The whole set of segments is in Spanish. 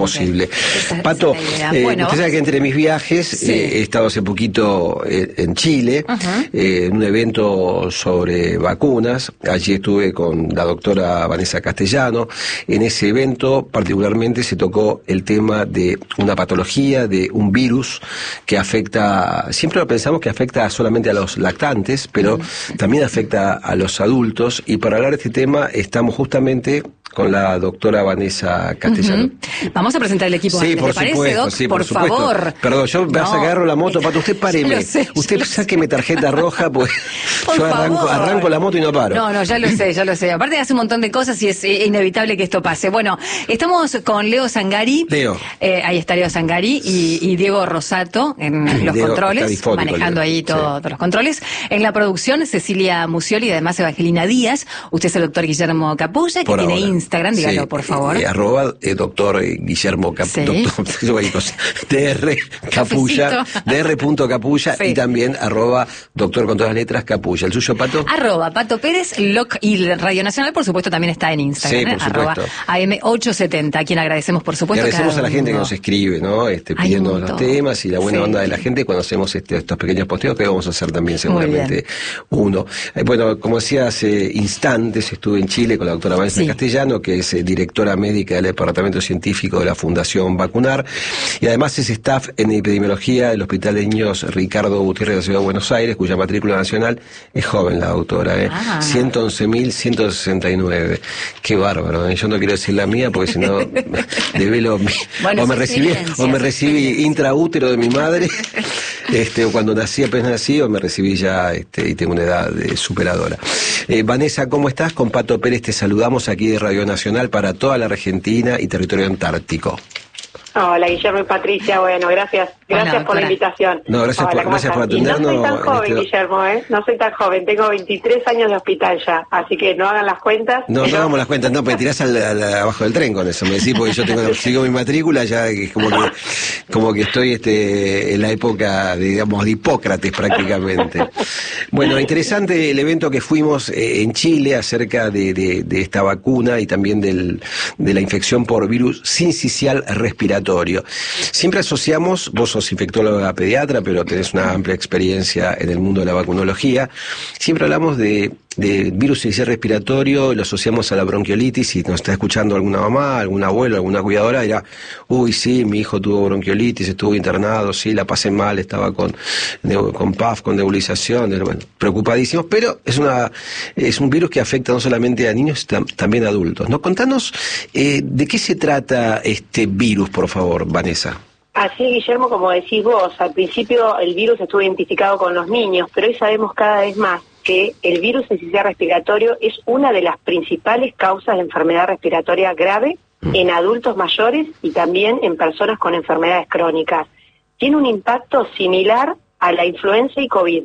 posible. Pato, bueno, usted sabe que entre mis viajes he estado hace poquito en Chile, en un evento sobre vacunas. Allí estuve con la doctora Vanessa Castellano. En ese evento particularmente se tocó el tema de una patología, de un virus que afecta, siempre lo pensamos que afecta solamente a los lactantes, pero también afecta a los adultos, y para hablar de este tema estamos justamente con la doctora Vanessa Castellano. Vamos a presentar el equipo. Sí, por ¿Te parece, supuesto, Doc? sí, por supuesto. favor. Perdón, yo me vas a agarrar la moto, Pato, usted páreme. Usted sáqueme tarjeta roja, pues yo arranco la moto y no paro. No, ya lo sé. Aparte hace un montón de cosas y es inevitable que esto pase. Bueno, estamos con Leo Zangari. Ahí está Leo Zangari y Diego Rosato en los controles, manejando ahí todos los controles. En la producción, Cecilia Musioli y además Evangelina Díaz. Usted es el doctor Guillermo Capulla, que tiene Instagram, dígalo por favor. Doctor Guillermo DR Capulla, dr.capulla, y también doctor con todas las letras Capulla. ¿El suyo, Pato? Pato Pérez, y Radio Nacional, por supuesto, también está en Instagram. Sí, por supuesto. AM870, a quien agradecemos, por supuesto. Le agradecemos a la gente que nos escribe, ¿no? Pidiendo los temas y la buena onda de la gente cuando hacemos estos pequeños posteos, que vamos a hacer también seguramente uno. Bueno, como decía hace instantes, estuve en Chile con la doctora Vanessa Castellano, que es directora médica del Departamento Científico de la Fundación Vacunar, y además es staff en epidemiología del Hospital de Niños Ricardo Gutiérrez de la Ciudad de Buenos Aires, cuya matrícula nacional es joven la doctora, 111.169. Qué bárbaro, yo no quiero decir la mía porque si no develo o me recibí intraútero de mi madre, o cuando apenas nací, o me recibí ya y tengo una edad superadora. Vanessa, ¿cómo estás? Con Pato Pérez te saludamos aquí de Radio Nacional para toda la Argentina y territorio antártico. Hola, Guillermo y Patricia. Bueno, gracias por la invitación. No, gracias por atendernos. No soy tan joven, Guillermo, no soy tan joven. Tengo 23 años de hospital ya, así que no hagan las cuentas. No hagamos las cuentas, no, porque tirás abajo del tren con eso. Me decís, porque yo sigo mi matrícula, ya es como que estoy en la época, digamos, de Hipócrates prácticamente. Bueno, interesante el evento que fuimos en Chile acerca de esta vacuna y también de la infección por virus sincicial respiratorio. Siempre asociamos, vos sos infectóloga pediatra, pero tenés una amplia experiencia en el mundo de la vacunología, siempre hablamos de virus sincicial respiratorio, lo asociamos a la bronquiolitis. Si nos está escuchando alguna mamá, algún abuelo, alguna cuidadora, dirá, uy, sí, mi hijo tuvo bronquiolitis, estuvo internado, sí, la pasé mal, estaba con PAF, con nebulización, bueno, preocupadísimos, pero es un virus que afecta no solamente a niños, también a adultos, ¿no? Contanos de qué se trata este virus, por favor, Vanessa. Así, Guillermo, como decís vos, al principio el virus estuvo identificado con los niños, pero hoy sabemos cada vez más que el virus sincicial respiratorio es una de las principales causas de enfermedad respiratoria grave en adultos mayores y también en personas con enfermedades crónicas. Tiene un impacto similar a la influenza y COVID.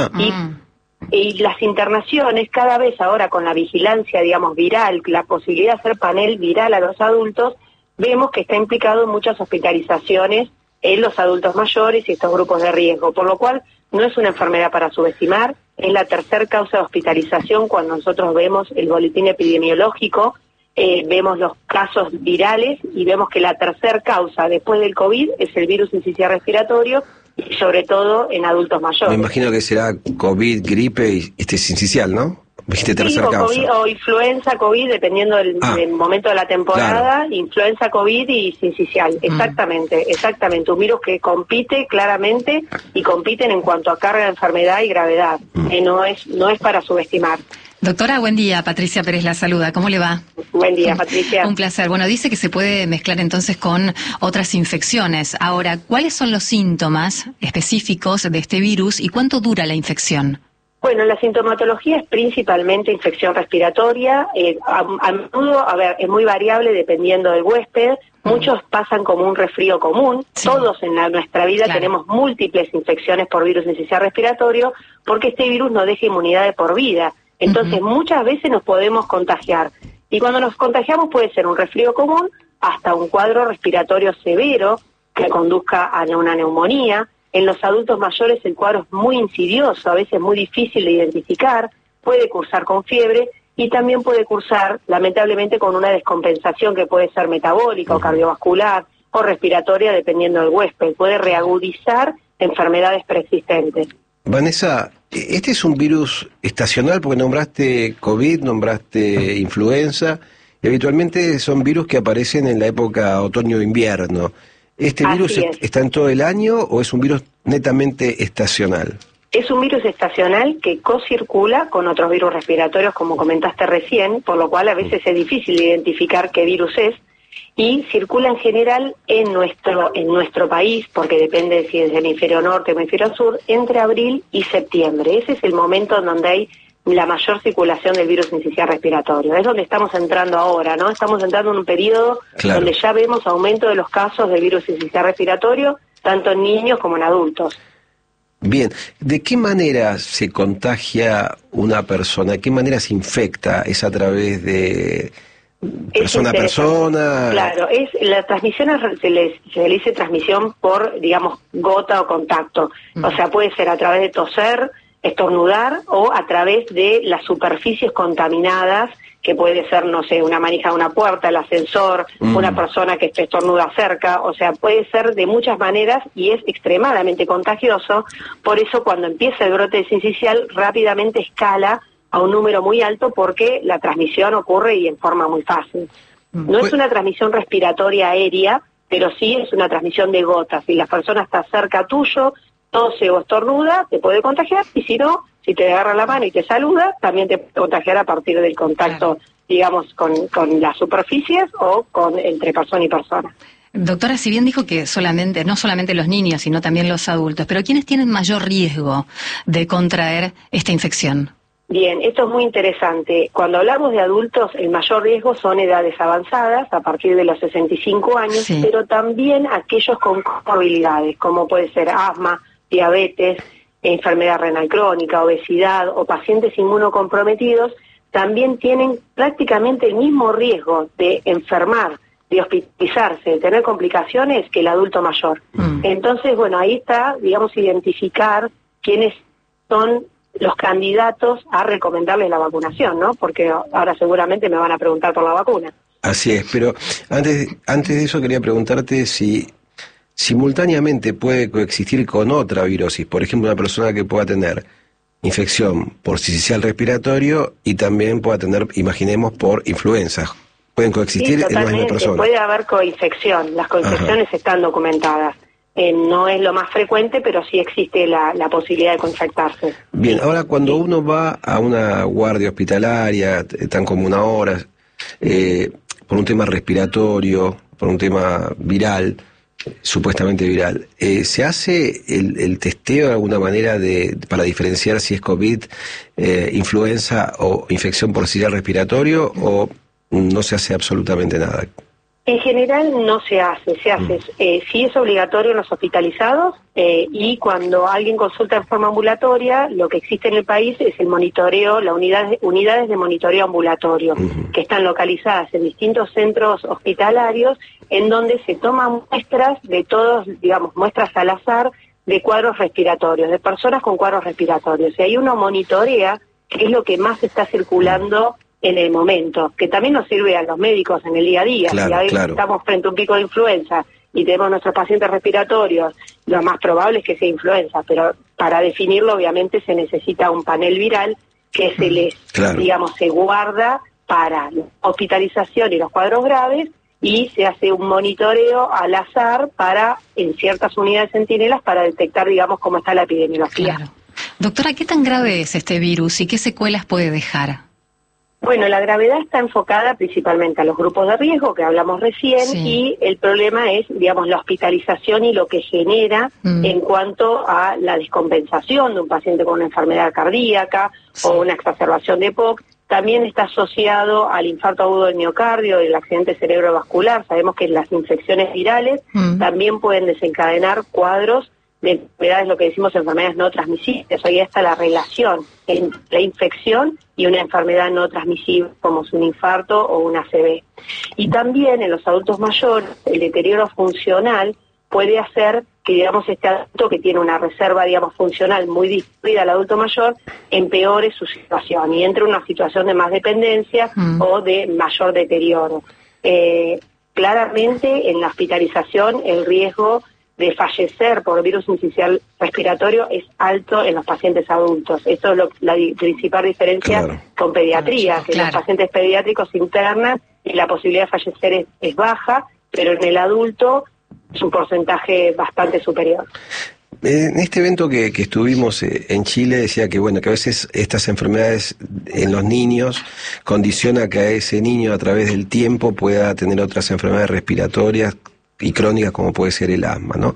Y las internaciones, cada vez ahora con la vigilancia, digamos, viral, la posibilidad de hacer panel viral a los adultos, vemos que está implicado en muchas hospitalizaciones en los adultos mayores y estos grupos de riesgo, por lo cual no es una enfermedad para subestimar, es la tercera causa de hospitalización cuando nosotros vemos el boletín epidemiológico, vemos los casos virales y vemos que la tercera causa después del COVID es el virus sincicial respiratorio, y sobre todo en adultos mayores. Me imagino que será COVID, gripe y sincicial, ¿no? COVID, o influenza, COVID, dependiendo del momento de la temporada, influenza, COVID y sincicial. Exactamente. Un virus que compite claramente y compiten en cuanto a carga de enfermedad y gravedad. No es para subestimar. Doctora, buen día. Patricia Pérez la saluda. ¿Cómo le va? Buen día, Patricia. Un placer. Bueno, dice que se puede mezclar entonces con otras infecciones. Ahora, ¿cuáles son los síntomas específicos de este virus y cuánto dura la infección? Bueno, la sintomatología es principalmente infección respiratoria. A menudo, es muy variable dependiendo del huésped. Muchos pasan como un resfrío común. Sí. Todos en nuestra vida tenemos múltiples infecciones por virus sincicial respiratorio porque este virus no deja inmunidad de por vida. Entonces, muchas veces nos podemos contagiar. Y cuando nos contagiamos puede ser un resfrío común hasta un cuadro respiratorio severo que conduzca a una neumonía. En los adultos mayores el cuadro es muy insidioso, a veces muy difícil de identificar, puede cursar con fiebre y también puede cursar, lamentablemente, con una descompensación que puede ser metabólica o cardiovascular o respiratoria, dependiendo del huésped. Puede reagudizar enfermedades preexistentes. Vanessa, este es un virus estacional porque nombraste COVID, nombraste influenza, y habitualmente son virus que aparecen en la época otoño-invierno. ¿Este virus está en todo el año o es un virus netamente estacional? Es un virus estacional que co-circula con otros virus respiratorios, como comentaste recién, por lo cual a veces es difícil identificar qué virus es, y circula en general en nuestro país, porque depende si es del hemisferio norte o hemisferio sur, entre abril y septiembre. Ese es el momento en donde hay la mayor circulación del virus sincicial respiratorio. Es donde estamos entrando ahora, ¿no? Estamos entrando en un periodo donde ya vemos aumento de los casos de virus sincicial respiratorio, tanto en niños como en adultos. Bien, ¿de qué manera se contagia una persona? ¿De qué manera se infecta? ¿Es a través de persona a persona? Claro, la transmisión se le dice transmisión por, digamos, gota o contacto. O sea, puede ser a través de toser, estornudar o a través de las superficies contaminadas, que puede ser, no sé, una manija de una puerta, el ascensor, una persona que estornuda cerca, o sea, puede ser de muchas maneras y es extremadamente contagioso. Por eso cuando empieza el brote sincicial rápidamente escala a un número muy alto porque la transmisión ocurre y en forma muy fácil. No es una transmisión respiratoria aérea, pero sí es una transmisión de gotas. Si la persona está cerca tuyo, tose o estornuda, te puede contagiar, y si no, si te agarra la mano y te saluda, también te puede contagiar a partir del contacto, digamos, con las superficies o entre persona y persona. Doctora, si bien dijo que no solamente los niños, sino también los adultos, pero ¿quiénes tienen mayor riesgo de contraer esta infección? Bien, esto es muy interesante. Cuando hablamos de adultos, el mayor riesgo son edades avanzadas, a partir de los 65 años, pero también aquellos con comorbilidades, como puede ser asma, diabetes, enfermedad renal crónica, obesidad o pacientes inmunocomprometidos, también tienen prácticamente el mismo riesgo de enfermar, de hospitalizarse, de tener complicaciones que el adulto mayor. Entonces, bueno, ahí está, digamos, identificar quiénes son los candidatos a recomendarles la vacunación, ¿no? Porque ahora seguramente me van a preguntar por la vacuna. Así es, pero antes de eso quería preguntarte si simultáneamente puede coexistir con otra virosis, por ejemplo, una persona que pueda tener infección por sincicial respiratorio y también pueda tener, imaginemos, por influenza. ¿Pueden coexistir en la misma persona? Puede haber coinfección, las coinfecciones están documentadas. No es lo más frecuente, pero sí existe la posibilidad de coinfectarse. Bien, ahora cuando uno va a una guardia hospitalaria, tan como una hora, por un tema respiratorio, por un tema viral, supuestamente viral, ¿se hace el testeo de alguna manera para diferenciar si es COVID, influenza o infección por sincicial respiratorio, o no se hace absolutamente nada? En general no se hace, sí es obligatorio en los hospitalizados y cuando alguien consulta en forma ambulatoria, lo que existe en el país es el monitoreo, las unidades de monitoreo ambulatorio, que están localizadas en distintos centros hospitalarios, en donde se toman muestras de todos, digamos, muestras al azar de cuadros respiratorios, de personas con cuadros respiratorios. Y ahí uno monitorea qué es lo que más está circulando en el momento, que también nos sirve a los médicos en el día a día. Si a veces estamos frente a un pico de influenza y tenemos nuestros pacientes respiratorios, lo más probable es que sea influenza, pero para definirlo obviamente se necesita un panel viral que se guarda para la hospitalización y los cuadros graves, y se hace un monitoreo al azar en ciertas unidades centinelas para detectar, digamos, cómo está la epidemiología. Claro. Doctora, ¿qué tan grave es este virus y qué secuelas puede dejar? Bueno, la gravedad está enfocada principalmente a los grupos de riesgo que hablamos recién, y el problema es, digamos, la hospitalización y lo que genera en cuanto a la descompensación de un paciente con una enfermedad cardíaca o una exacerbación de EPOC. También está asociado al infarto agudo del miocardio, el accidente cerebrovascular. Sabemos que las infecciones virales también pueden desencadenar cuadros de enfermedades, lo que decimos enfermedades no transmisibles. Ahí está la relación entre la infección y una enfermedad no transmisible, como es un infarto o un ACV. Y también en los adultos mayores, el deterioro funcional puede hacer que, digamos, este adulto que tiene una reserva, digamos, funcional muy disminuida al adulto mayor, empeore su situación y entre en una situación de más dependencia o de mayor deterioro. Claramente, en la hospitalización, el riesgo de fallecer por virus sincicial respiratorio es alto en los pacientes adultos. Eso es la principal diferencia con pediatría, que los pacientes pediátricos se internan y la posibilidad de fallecer es baja, pero en el adulto es un porcentaje bastante superior. En este evento que estuvimos en Chile decía que bueno, que a veces estas enfermedades en los niños condiciona que a ese niño a través del tiempo pueda tener otras enfermedades respiratorias y crónicas como puede ser el asma, ¿no?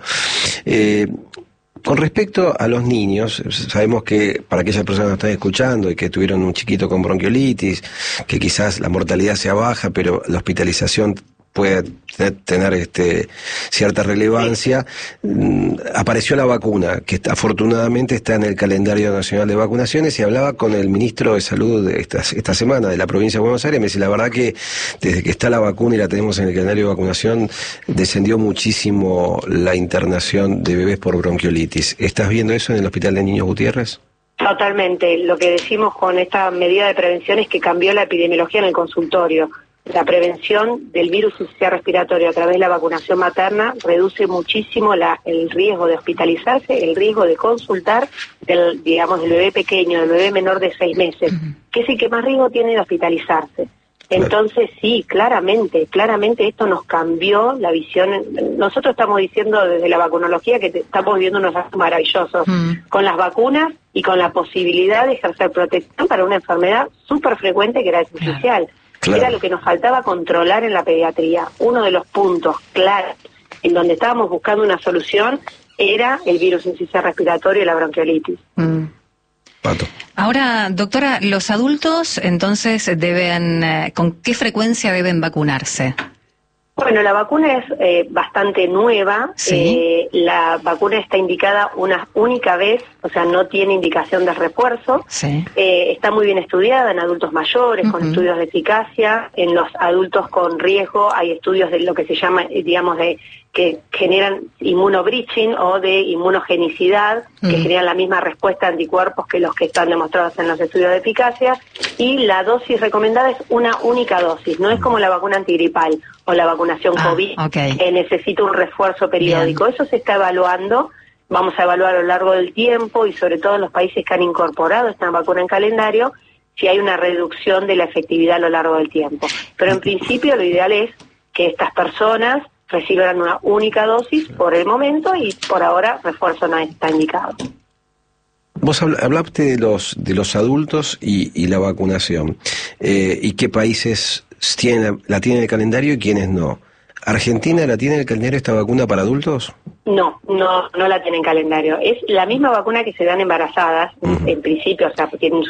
Con respecto a los niños, sabemos que para aquellas personas que nos están escuchando y que tuvieron un chiquito con bronquiolitis, que quizás la mortalidad sea baja, pero la hospitalización puede tener cierta relevancia, apareció la vacuna, que afortunadamente está en el calendario nacional de vacunaciones, y hablaba con el ministro de Salud esta semana de la provincia de Buenos Aires. Me dice, la verdad que desde que está la vacuna y la tenemos en el calendario de vacunación, descendió muchísimo la internación de bebés por bronquiolitis. ¿Estás viendo eso en el Hospital de Niños Gutiérrez? Totalmente. Lo que decimos con esta medida de prevención es que cambió la epidemiología en el consultorio. La prevención del virus sincicial respiratorio a través de la vacunación materna reduce muchísimo el riesgo de hospitalizarse, el riesgo de consultar del bebé pequeño, del bebé menor de 6 meses, que es el que más riesgo tiene de hospitalizarse. Entonces sí, claramente esto nos cambió la visión. Nosotros estamos diciendo desde la vacunología que estamos viviendo unos años maravillosos con las vacunas y con la posibilidad de ejercer protección para una enfermedad súper frecuente que era el sincicial. Era lo que nos faltaba controlar en la pediatría. Uno de los puntos claros en donde estábamos buscando una solución era el virus sincicial respiratorio y la bronquiolitis. Pato. Ahora, doctora, los adultos entonces ¿con qué frecuencia deben vacunarse? Bueno, la vacuna es bastante nueva. ¿Sí? La vacuna está indicada una única vez, o sea, no tiene indicación de refuerzo. Sí. Está muy bien estudiada en adultos mayores, con estudios de eficacia. En los adultos con riesgo hay estudios de lo que se llama, digamos, que generan inmunobreaching o de inmunogenicidad, que generan la misma respuesta a anticuerpos que los que están demostrados en los estudios de eficacia, y la dosis recomendada es una única dosis, no es como la vacuna antigripal o la vacunación COVID, que necesita un refuerzo periódico. Bien. Eso se está evaluando, vamos a evaluar a lo largo del tiempo y sobre todo en los países que han incorporado esta vacuna en calendario, si hay una reducción de la efectividad a lo largo del tiempo. Pero en principio lo ideal es que estas personas reciban una única dosis por el momento y por ahora refuerzo no está indicado. Vos hablaste de los adultos y la vacunación. ¿Y qué países la tienen en el calendario y quiénes no? ¿Argentina la tiene en el calendario esta vacuna para adultos? No la tiene en calendario. Es la misma vacuna que se dan embarazadas, en principio, o sea, tienen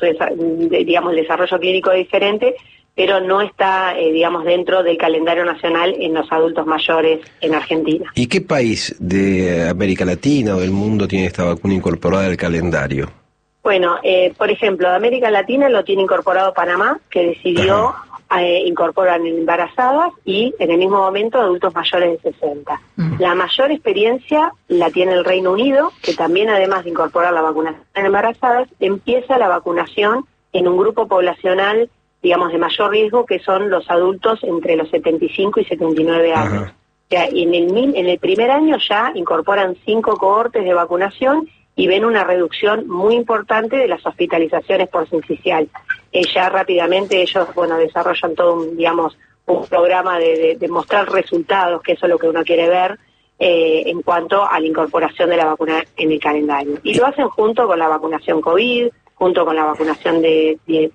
el desarrollo clínico diferente, pero no está, dentro del calendario nacional en los adultos mayores en Argentina. ¿Y qué país de América Latina o del mundo tiene esta vacuna incorporada al calendario? Bueno, por ejemplo, de América Latina lo tiene incorporado Panamá, que decidió incorporar en embarazadas y en el mismo momento adultos mayores de 60. La mayor experiencia la tiene el Reino Unido, que también además de incorporar la vacunación en embarazadas, empieza la vacunación en un grupo poblacional de mayor riesgo, que son los adultos entre los 75 y 79 años. O sea, en el primer año ya incorporan 5 cohortes de vacunación y ven una reducción muy importante de las hospitalizaciones por sincicial. Ya rápidamente ellos, desarrollan todo un programa de mostrar resultados, que eso es lo que uno quiere ver, en cuanto a la incorporación de la vacuna en el calendario. Y lo hacen junto con la vacunación COVID, junto con la vacunación de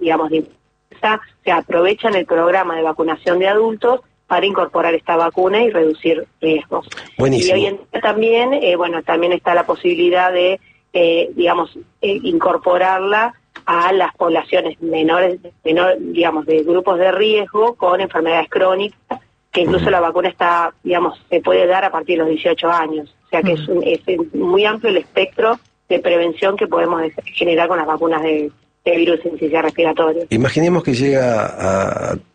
o sea, aprovechan el programa de vacunación de adultos para incorporar esta vacuna y reducir riesgos. Buenísimo. Y hoy en día también, también está la posibilidad de, incorporarla a las poblaciones menores, de grupos de riesgo con enfermedades crónicas, que incluso la vacuna está, se puede dar a partir de los 18 años. O sea que es muy amplio el espectro de prevención que podemos generar con las vacunas de virus sincicial respiratorio. Imaginemos que llega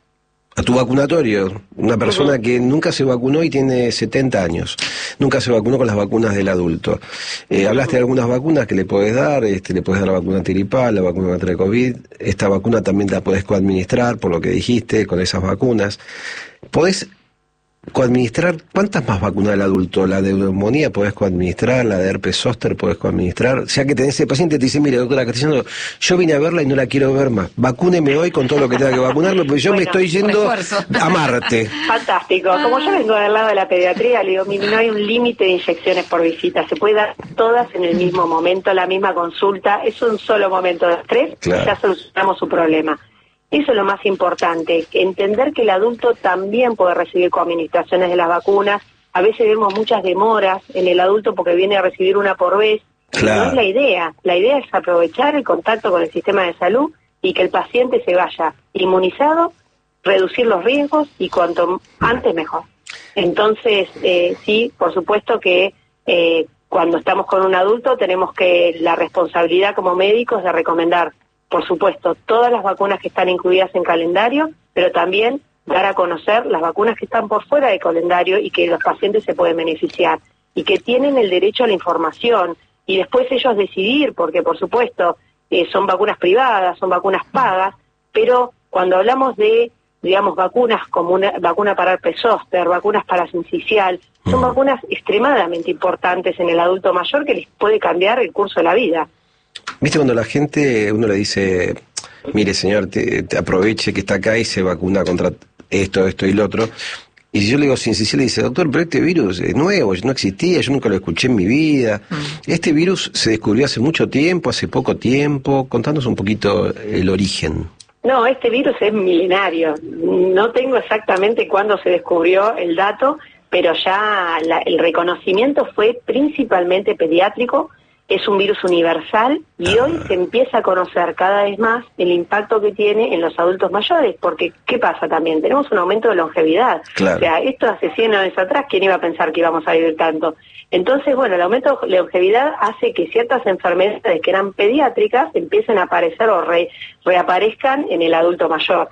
a tu vacunatorio, una persona que nunca se vacunó y tiene 70 años, nunca se vacunó con las vacunas del adulto. Hablaste de algunas vacunas que le podés dar, le podés dar la vacuna antiripal, la vacuna contra el COVID, esta vacuna también la podés coadministrar, por lo que dijiste, con esas vacunas. ¿Podés coadministrar cuántas más vacunas del adulto? La de neumonía podés coadministrar, la de herpes zóster podés coadministrar. Ya que tenés ese paciente, te dice, mire, doctora Castellano, yo vine a verla y no la quiero ver más. Vacúneme hoy con todo lo que tenga que vacunarme, porque yo me estoy yendo a Marte. Fantástico. Como yo vengo del lado de la pediatría, le digo, no hay un límite de inyecciones por visita. Se puede dar todas en el mismo momento, la misma consulta. Es un solo momento de estrés, claro. Y ya solucionamos su problema. Eso es lo más importante, entender que el adulto también puede recibir coadministraciones de las vacunas. A veces vemos muchas demoras en el adulto porque viene a recibir una por vez. Claro. No es la idea es aprovechar el contacto con el sistema de salud y que el paciente se vaya inmunizado, reducir los riesgos y cuanto antes mejor. Entonces, sí, por supuesto que cuando estamos con un adulto tenemos que la responsabilidad como médicos de recomendar, por supuesto, todas las vacunas que están incluidas en calendario, pero también dar a conocer las vacunas que están por fuera de calendario y que los pacientes se pueden beneficiar y que tienen el derecho a la información y después ellos decidir, porque por supuesto son vacunas privadas, son vacunas pagas, pero cuando hablamos de, digamos, vacunas como una vacuna para herpes zóster, vacunas para sincicial, son vacunas extremadamente importantes en el adulto mayor que les puede cambiar el curso de la vida. ¿Viste cuando la gente, uno le dice, mire señor, te aproveche que está acá y se vacuna contra esto y lo otro? Y yo le digo sincicial, le dice, doctor, pero este virus es nuevo, no existía, yo nunca lo escuché en mi vida. Este virus se descubrió hace mucho tiempo, hace poco tiempo. Contanos un poquito el origen. No, este virus es milenario. No tengo exactamente cuándo se descubrió el dato, pero ya el reconocimiento fue principalmente pediátrico. Es un virus universal y hoy se empieza a conocer cada vez más el impacto que tiene en los adultos mayores, porque ¿qué pasa también? Tenemos un aumento de longevidad. Claro. O sea, esto hace 100 años atrás, ¿quién iba a pensar que íbamos a vivir tanto? Entonces, bueno, el aumento de longevidad hace que ciertas enfermedades que eran pediátricas empiecen a aparecer o reaparezcan en el adulto mayor.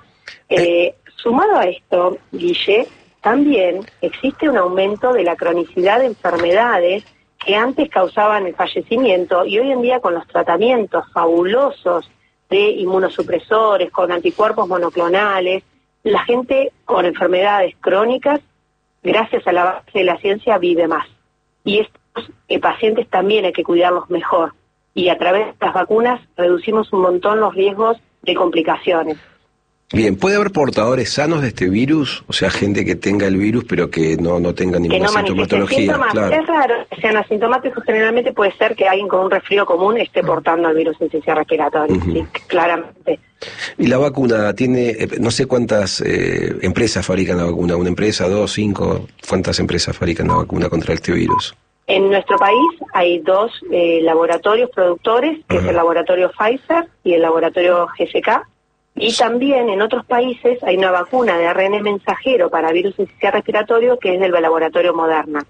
Sumado a esto, Guille, también existe un aumento de la cronicidad de enfermedades que antes causaban el fallecimiento y hoy en día con los tratamientos fabulosos de inmunosupresores, con anticuerpos monoclonales, la gente con enfermedades crónicas, gracias a la base de la ciencia, vive más. Y estos pacientes también hay que cuidarlos mejor. Y a través de las vacunas reducimos un montón los riesgos de complicaciones. Bien, ¿puede haber portadores sanos de este virus? O sea, gente que tenga el virus pero que no tenga ninguna sintomatología. Claro. Es raro que sean asintomáticos, generalmente puede ser que alguien con un resfrío común esté portando el virus sincicial respiratorio, sí, claramente. Y la vacuna tiene, no sé cuántas empresas fabrican la vacuna, una empresa, 2, 5, ¿cuántas empresas fabrican la vacuna contra este virus? En nuestro país hay 2 laboratorios productores, que es el laboratorio Pfizer y el laboratorio GSK. Y también en otros países hay una vacuna de ARN mensajero para virus sincicial respiratorio que es del laboratorio Moderna.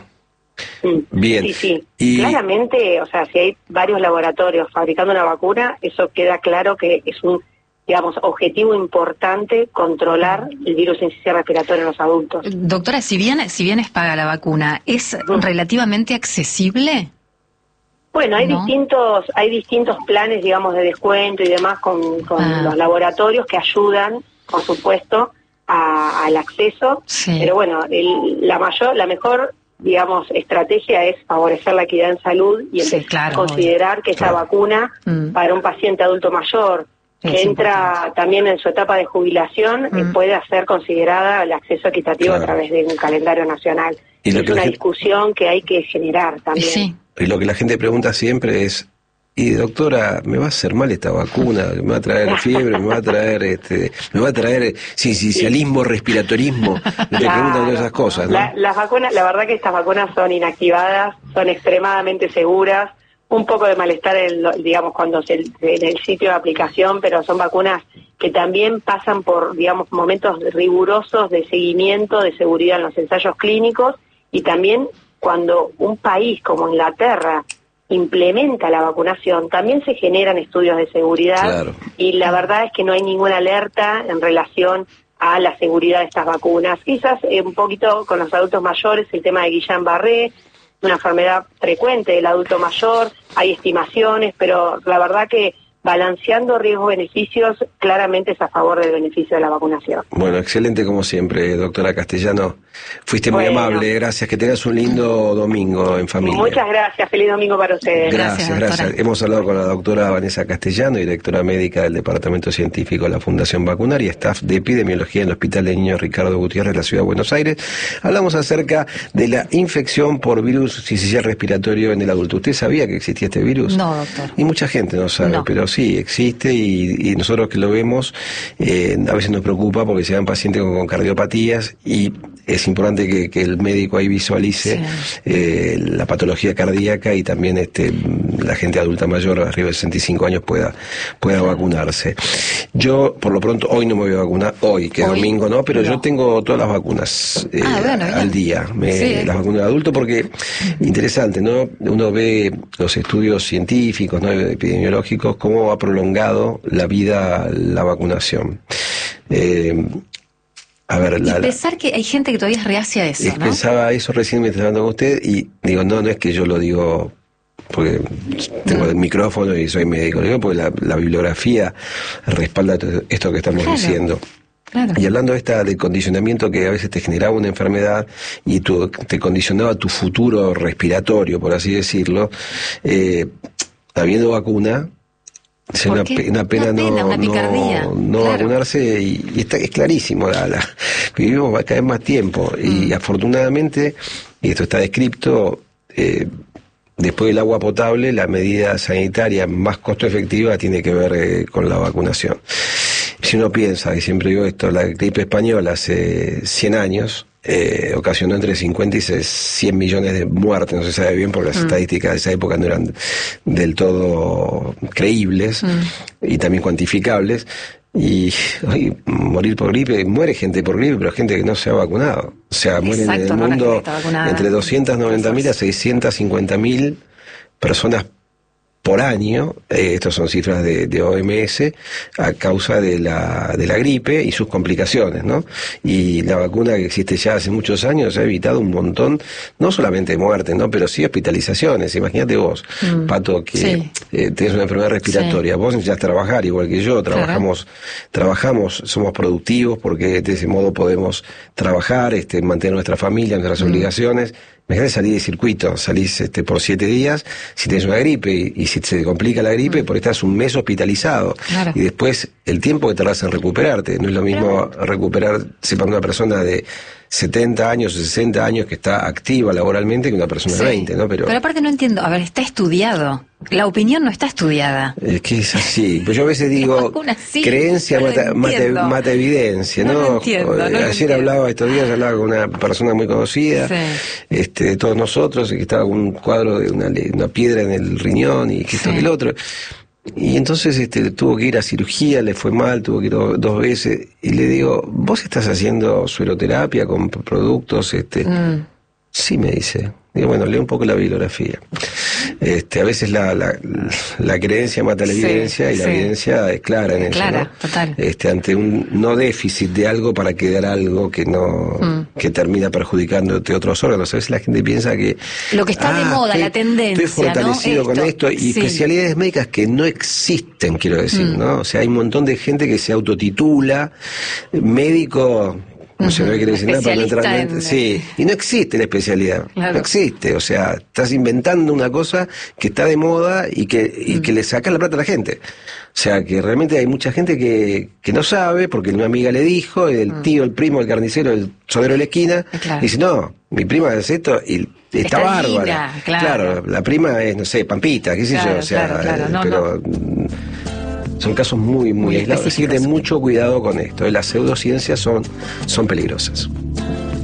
Bien. Sí. Y claramente, o sea, si hay varios laboratorios fabricando una vacuna, eso queda claro que es un, digamos, objetivo importante controlar el virus sincicial respiratorio en los adultos. Doctora, si bien es paga la vacuna, ¿es relativamente accesible? Bueno, hay distintos planes, digamos, de descuento y demás con los laboratorios que ayudan, por supuesto, al acceso. Sí. Pero bueno, la mejor, digamos, estrategia es favorecer la equidad en salud y considerar que esa vacuna para un paciente adulto mayor que entra también en su etapa de jubilación puede ser considerada el acceso equitativo a través de un calendario nacional. Es una discusión que hay que generar también. Sí. Y lo que la gente pregunta siempre es, y doctora, ¿me va a hacer mal esta vacuna? ¿Me va a traer fiebre? ¿Me va a traer sincicialismo, respiratorismo? Le preguntan todas esas cosas, ¿no? Las vacunas, la verdad que estas vacunas son inactivadas, son extremadamente seguras, un poco de malestar digamos cuando en el sitio de aplicación, pero son vacunas que también pasan por, digamos, momentos rigurosos de seguimiento, de seguridad en los ensayos clínicos y también cuando un país como Inglaterra implementa la vacunación, también se generan estudios de seguridad y la verdad es que no hay ninguna alerta en relación a la seguridad de estas vacunas. Quizás un poquito con los adultos mayores, el tema de Guillain-Barré, una enfermedad frecuente del adulto mayor, hay estimaciones, pero la verdad que balanceando riesgos-beneficios, claramente es a favor del beneficio de la vacunación. Bueno, excelente como siempre, doctora Castellano. Fuiste muy amable, gracias. Que tengas un lindo domingo en familia. Muchas gracias, feliz domingo para ustedes. Gracias. Hemos hablado con la doctora Vanessa Castellano, directora médica del Departamento Científico de la Fundación Vacunar y staff de epidemiología en el Hospital de Niños Ricardo Gutiérrez de la Ciudad de Buenos Aires. Hablamos acerca de la infección por virus sincicial respiratorio en el adulto. ¿Usted sabía que existía este virus? No, doctor. Y mucha gente no sabe, pero sí, existe y nosotros que lo vemos a veces nos preocupa porque se dan pacientes con cardiopatías y es importante que el médico ahí visualice la patología cardíaca y también la gente adulta mayor arriba de 65 años pueda vacunarse. Yo por lo pronto hoy no me voy a vacunar, hoy que es domingo no, pero yo tengo todas las vacunas al día, las vacunas de adulto porque interesante, ¿no? Uno ve los estudios científicos, ¿no? Epidemiológicos, cómo ha prolongado la vida la vacunación. Pensar que hay gente que todavía es reacia a eso, ¿no? Pensaba eso recién mientras hablando con usted y digo, no es que yo lo digo porque tengo el micrófono y soy médico, lo digo porque la bibliografía respalda esto que estamos diciendo. Claro. Y hablando del condicionamiento que a veces te generaba una enfermedad y te condicionaba tu futuro respiratorio, por así decirlo, habiendo vacuna, es una pena no vacunarse y es clarísimo, vivimos cada vez más tiempo y afortunadamente, y esto está descrito, después del agua potable, la medida sanitaria más costo efectiva tiene que ver con la vacunación. Si uno piensa, y siempre digo esto, la gripe española hace 100 años, ocasionó entre 50 y 100 millones de muertes, no se sabe bien porque las estadísticas de esa época no eran del todo creíbles y también cuantificables, y hoy morir por gripe, muere gente por gripe, pero gente que no se ha vacunado, o sea, mueren en el mundo entre 290.000 a 650.000 personas por año, estos son cifras de OMS, a causa de la gripe y sus complicaciones, ¿no? Y la vacuna que existe ya hace muchos años ha evitado un montón, no solamente muertes, ¿no? Pero sí hospitalizaciones. Imagínate vos, Pato, que tenés una enfermedad respiratoria, vos necesitas trabajar igual que yo, trabajamos, somos productivos porque de ese modo podemos trabajar, mantener nuestra familia, nuestras obligaciones. Imagínate salir de circuito, salís por 7 días, si tenés una gripe y si se complica la gripe, porque estás un mes hospitalizado. Claro. Y después el tiempo que tardás en recuperarte, no es lo mismo recuperarse para una persona de 70 años o 60 años que está activa laboralmente que una persona de 20, ¿no? Pero aparte no entiendo, a ver, está estudiado. La opinión no está estudiada. Es que es así. Pues yo a veces digo, creencia mata evidencia, ¿no? Ayer hablaba, estos días hablaba con una persona muy conocida, de todos nosotros, que estaba con un cuadro de una piedra en el riñón y que esto que el otro. Y entonces tuvo que ir a cirugía, le fue mal, tuvo que ir 2 veces, y le digo, ¿vos estás haciendo sueroterapia con productos? Sí, me dice. Digo, bueno, lee un poco la bibliografía. A veces la creencia mata la evidencia y la evidencia es clara en eso, ¿no? Total. Ante un no déficit de algo para quedar algo que no que termina perjudicándote otros órganos. A veces la gente piensa que lo que está de moda, la tendencia, estoy fortalecido con esto y especialidades médicas que no existen, quiero decir, ¿no? O sea, hay un montón de gente que se autotitula médico. No sé, no quiere decir nada para no entrar y no existe la especialidad, no existe, o sea, estás inventando una cosa que está de moda y que le saca la plata a la gente. O sea, que realmente hay mucha gente que no sabe, porque una amiga le dijo, el tío, el primo, el carnicero, el sodero de la esquina, dice, no, mi prima hace esto y está bárbara. Claro, la prima es, no sé, Pampita, qué sé yo, o sea, pero son casos muy, muy aislados. Así que ten mucho cuidado con esto. Las pseudociencias son peligrosas.